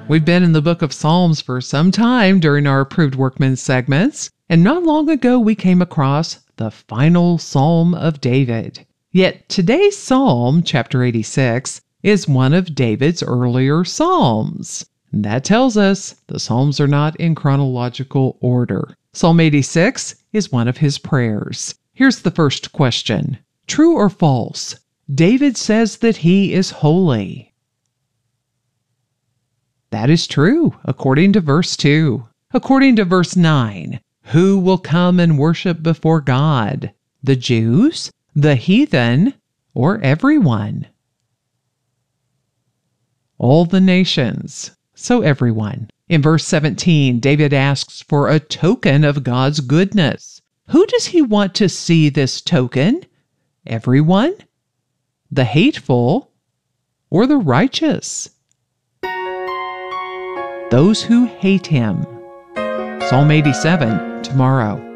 We've been in the book of Psalms for some time during our Approved Workmen segments, and not long ago we came across the final Psalm of David. Yet today's Psalm, chapter 86, is one of David's earlier Psalms. And that tells us the Psalms are not in chronological order. Psalm 86 is one of his prayers. Here's the first question. True or false? David says that he is holy. That is true, according to verse 2. According to verse 9, who will come and worship before God? The Jews, the heathen, or everyone? All the nations, so everyone. In verse 17, David asks for a token of God's goodness. Who does he want to see this token? Everyone? The hateful? Or the righteous? Those who hate him. Psalm 87, tomorrow.